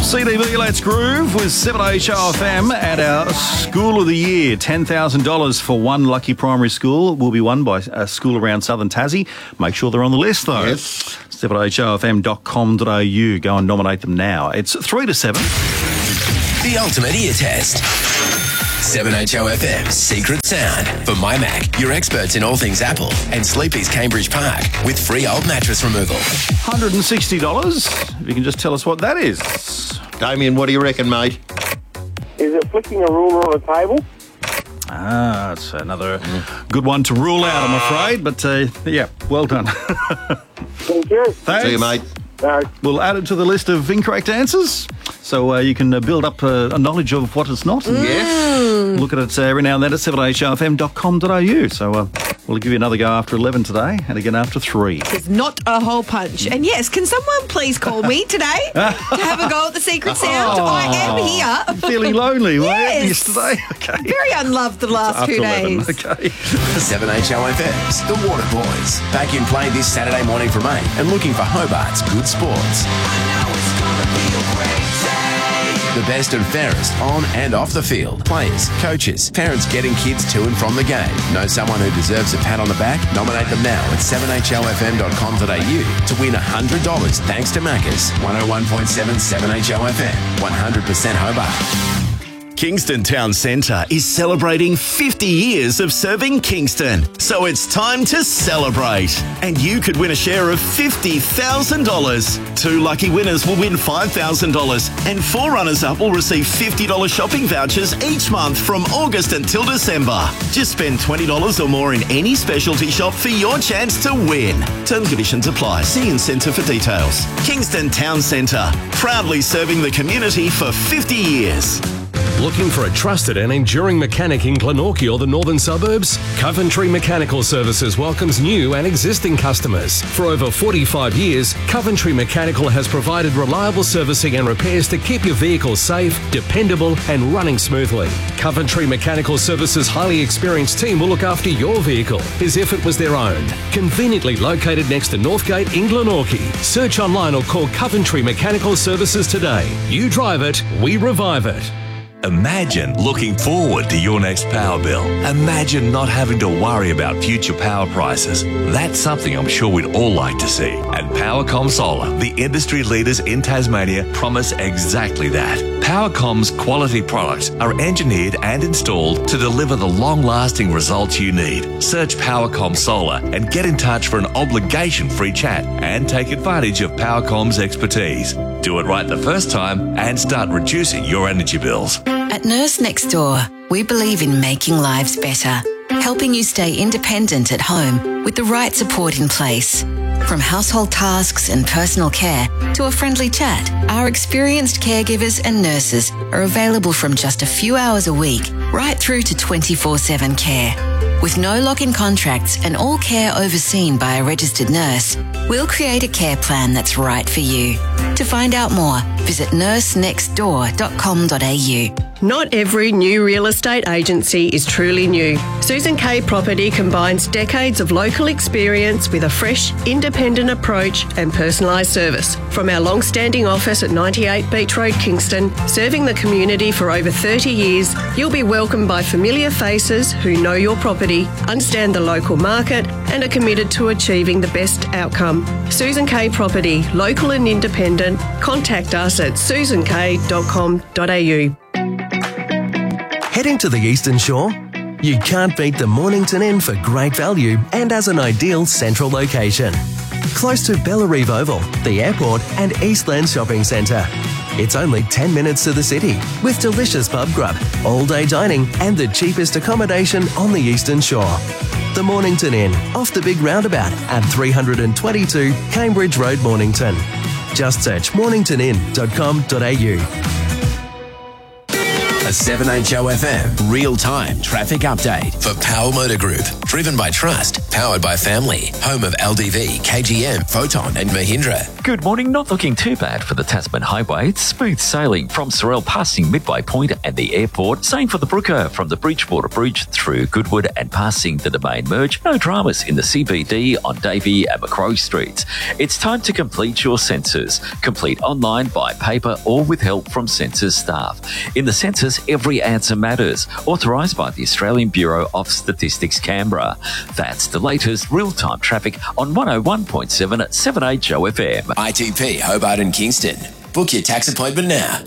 CDB, let's groove with 7HRFM at our School of the Year. $10,000 for one lucky primary school will be won by a school around southern Tassie. Make sure they're on the list, though. Yes. 7HRFM.com.au. Go and nominate them now. It's 3 to 7. The ultimate ear test. 7HOFM's Secret Sound. For My Mac, your experts in all things Apple, and Sleepy's Cambridge Park with free old mattress removal. $160. If you can just tell us what that is. Damien, what do you reckon, mate? Is it flicking a ruler on a table? Ah, it's another good one to rule out, I'm afraid. But, yeah, well done. Thank you. Thanks. See you, mate. No. We'll add it to the list of incorrect answers so you can build up a knowledge of what it's not. Yes. Look at it every now and then at 7hrfm.com.au. So we'll give you another go after 11 today and again after 3. It's not a hole punch. And yes, can someone please call me today to have a go at the Secret Sound? I am here. Feeling lonely, were you, Yes. yesterday? Okay. Very unloved the last After 2 11. days. Okay. 7HOFM's The Water Boys. Back in play this Saturday morning from 8 and looking for Hobart's good sports. The best and fairest on and off the field. Players, coaches, parents getting kids to and from the game. Know someone who deserves a pat on the back? Nominate them now at 7HOFM.com.au to win $100 thanks to Macca's. 101.7 7HOFM. 100% Hobart. Kingston Town Centre is celebrating 50 years of serving Kingston. So it's time to celebrate. And you could win a share of $50,000. 2 lucky winners will win $5,000 and 4 runners-up will receive $50 shopping vouchers each month from August until December. Just spend $20 or more in any specialty shop for your chance to win. Terms and conditions apply. See Incentive for details. Kingston Town Centre, proudly serving the community for 50 years. Looking for a trusted and enduring mechanic in Glenorchy or the northern suburbs? Coventry Mechanical Services welcomes new and existing customers. For over 45 years, Coventry Mechanical has provided reliable servicing and repairs to keep your vehicle safe, dependable and running smoothly. Coventry Mechanical Services' highly experienced team will look after your vehicle as if it was their own. Conveniently located next to Northgate in Glenorchy. Search online or call Coventry Mechanical Services today. You drive it, we revive it. Imagine looking forward to your next power bill. Imagine not having to worry about future power prices. That's something I'm sure we'd all like to see. And Powercom Solar, the industry leaders in Tasmania, promise exactly that. Powercom's quality products are engineered and installed to deliver the long-lasting results you need. Search Powercom Solar and get in touch for an obligation-free chat and take advantage of Powercom's expertise. Do it right the first time and start reducing your energy bills. At Nurse Next Door, we believe in making lives better, helping you stay independent at home with the right support in place. From household tasks and personal care to a friendly chat, our experienced caregivers and nurses are available from just a few hours a week right through to 24/7 care. With no lock-in contracts and all care overseen by a registered nurse, we'll create a care plan that's right for you. To find out more, visit nursenextdoor.com.au. Not every new real estate agency is truly new. Susan K Property combines decades of local experience with a fresh, independent approach and personalised service. From our long-standing office at 98 Beach Road, Kingston, serving the community for over 30 years, you'll be welcomed by familiar faces who know your property, understand the local market and are committed to achieving the best outcome. Susan K Property, local and independent. Contact us at susank.com.au. Heading to the Eastern Shore? You can't beat the Mornington Inn for great value and as an ideal central location. Close to Bellarive Oval, the airport and Eastland Shopping Centre. It's only 10 minutes to the city with delicious pub grub, all-day dining and the cheapest accommodation on the Eastern Shore. The Mornington Inn, off the big roundabout at 322 Cambridge Road, Mornington. Just search morningtonin.com.au. A 7HO FM real-time traffic update for Power Motor Group. Driven by trust, powered by family. Home of LDV, KGM, Photon and Mahindra. Good morning. Not looking too bad for the Tasman Highway. It's smooth sailing from Sorell passing Midway Point and the airport. Same for the Brooker from the Bridgewater Bridge through Goodwood and passing the Domain Merge. No dramas in the CBD on Davey and Macquarie Streets. It's time to complete your census. Complete online, by paper or with help from census staff. In the census, every answer matters. Authorised by the Australian Bureau of Statistics, Canberra. That's the latest real-time traffic on 101.7 at 7HO FM. ITP Hobart and Kingston. Book your tax appointment now.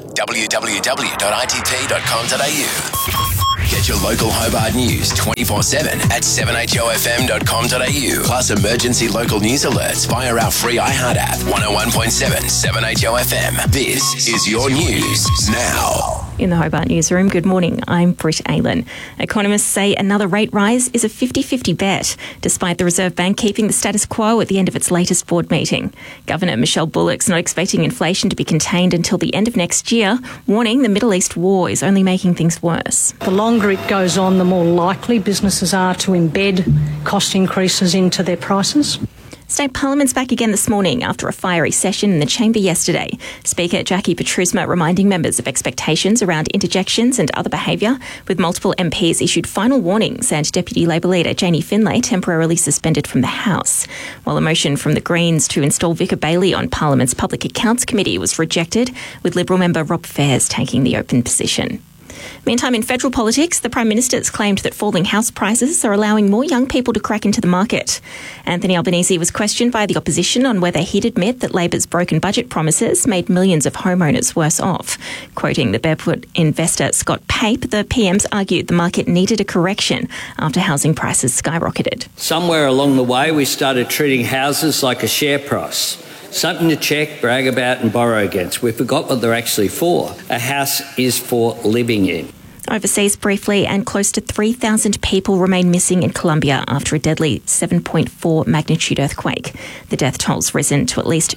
www.itp.com.au. Get your local Hobart news 24/7 at 7HOFM.com.au. Plus emergency local news alerts via our free iHeart app. 101.7 7HO FM. This is your news now. In the Hobart newsroom, good morning. I'm Britt Aylan. Economists say another rate rise is a 50-50 bet, despite the Reserve Bank keeping the status quo at the end of its latest board meeting. Governor Michelle Bullock's not expecting inflation to be contained until the end of next year, warning the Middle East war is only making things worse. The longer it goes on, the more likely businesses are to embed cost increases into their prices. State Parliament's back again this morning after a fiery session in the chamber yesterday. Speaker Jackie Petrusma reminding members of expectations around interjections and other behaviour, with multiple MPs issued final warnings and Deputy Labor leader Janie Finlay temporarily suspended from the House. While a motion from the Greens to install Vicar Bailey on Parliament's Public Accounts Committee was rejected, with Liberal member Rob Fairs taking the open position. Meantime, in federal politics, the Prime Minister's claimed that falling house prices are allowing more young people to crack into the market. Anthony Albanese was questioned by the opposition on whether he'd admit that Labor's broken budget promises made millions of homeowners worse off. Quoting the barefoot investor Scott Pape, the PM's argued the market needed a correction after housing prices skyrocketed. Somewhere along the way, we started treating houses like a share price. Something to check, brag about and borrow against. We forgot what they're actually for. A house is for living in. Overseas briefly, and close to 3,000 people remain missing in Colombia after a deadly 7.4 magnitude earthquake. The death toll's risen to at least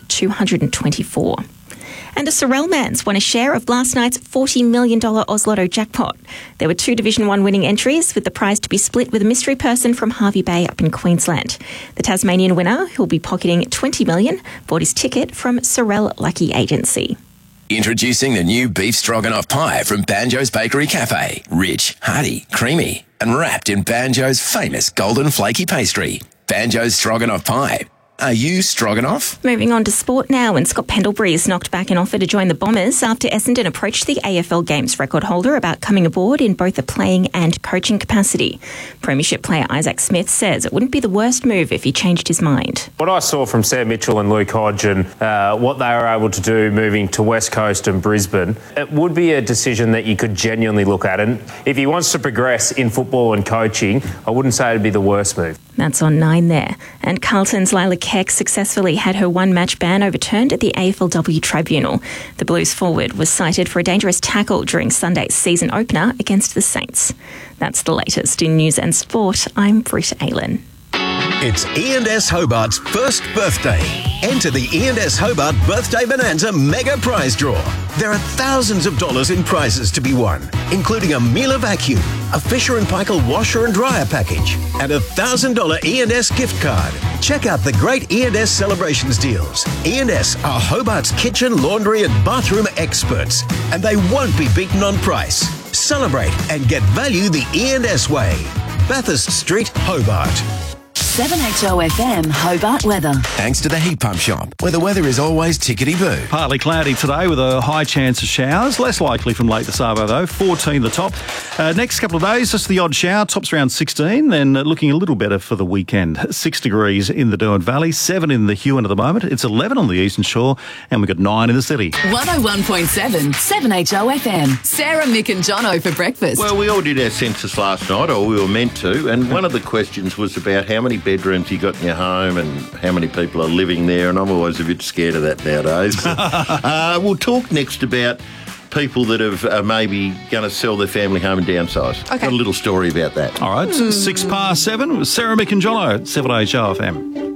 224. And a Sorell man's won a share of last night's $40 million Oz Lotto jackpot. There were 2 Division 1 winning entries, with the prize to be split with a mystery person from Hervey Bay up in Queensland. The Tasmanian winner, who'll be pocketing $20 million, bought his ticket from Sorell Lucky Agency. Introducing the new beef stroganoff pie from Banjo's Bakery Cafe. Rich, hearty, creamy, and wrapped in Banjo's famous golden flaky pastry. Banjo's Stroganoff Pie. Are you Stroganoff? Moving on to sport now, and Scott Pendlebury has knocked back an offer to join the Bombers after Essendon approached the AFL Games record holder about coming aboard in both a playing and coaching capacity. Premiership player Isaac Smith says it wouldn't be the worst move if he changed his mind. What I saw from Sam Mitchell and Luke Hodge and what they were able to do moving to West Coast and Brisbane, it would be a decision that you could genuinely look at. And if he wants to progress in football and coaching, I wouldn't say it'd be the worst move. That's on 9 there. And Carlton's Lila Keck successfully had her one-match ban overturned at the AFLW tribunal. The Blues forward was cited for a dangerous tackle during Sunday's season opener against the Saints. That's the latest in news and sport. I'm Britt Aylan. It's E&S Hobart's first birthday. Enter the E&S Hobart Birthday Bonanza Mega Prize Draw. There are thousands of dollars in prizes to be won, including a Miele vacuum, a Fisher & Paykel washer and dryer package, and a $1,000 E&S gift card. Check out the great E&S celebrations deals. E&S are Hobart's kitchen, laundry and bathroom experts, and they won't be beaten on price. Celebrate and get value the E&S way. Bathurst Street, Hobart. 7HO FM Hobart weather. Thanks to the Heat Pump Shop, where the weather is always tickety-boo. Partly cloudy today with a high chance of showers. Less likely from late this arvo though. 14 the top. Next couple of days, just the odd shower. Tops around 16. Then looking a little better for the weekend. 6 degrees in the Derwent Valley. 7 in the Huon at the moment. It's 11 on the Eastern Shore. And we've got 9 in the city. 101.7 7HO FM. Sarah, Mick and Jono for breakfast. Well, we all did our census last night, or we were meant to. And one of the questions was about how many bedrooms you got in your home and how many people are living there, and I'm always a bit scared of that nowadays. We'll talk next about people that are maybe going to sell their family home and downsize. Okay. Got a little story about that. All right, 7:06 with Sarah, Mick and Jono, 7HO FM.